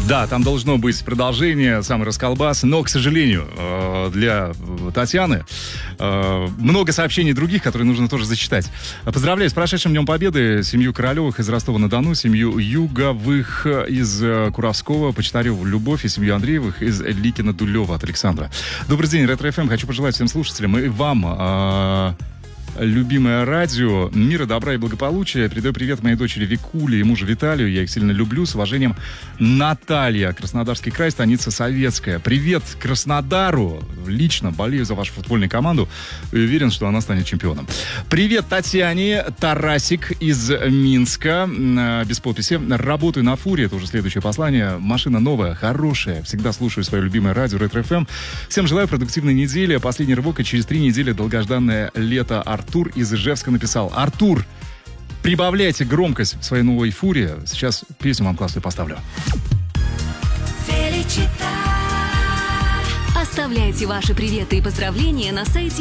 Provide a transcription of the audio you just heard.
Да, там должно быть продолжение, самый расколбас, но, к сожалению, для Татьяны много сообщений других, которые нужно тоже зачитать. Поздравляю с прошедшим Днем Победы семью Королевых из Ростова-на-Дону, семью Юговых из Куровского, Почтареву Любовь и семью Андреевых из Ликина-Дулева от Александра. Добрый день, Ретро-ФМ. Хочу пожелать всем слушателям и вам... любимое радио, мира, добра и благополучия. Передаю привет моей дочери Викуле и мужу Виталию. Я их сильно люблю. С уважением, Наталья. Краснодарский край, станица Советская. Привет Краснодару. Лично болею за вашу футбольную команду и уверен, что она станет чемпионом. Привет Татьяне. Тарасик из Минска. Без подписи. Работаю на фуре. Это уже следующее послание. Машина новая, хорошая. Всегда слушаю свое любимое радио Ретро-ФМ. Всем желаю продуктивной недели. Последний рывок, и через 3 недели долгожданное лето. Артур из Ижевска написал. Артур, прибавляйте громкость в своей новой фуре. Сейчас песню вам классную поставлю. Оставляйте ваши приветы и поздравления на сайте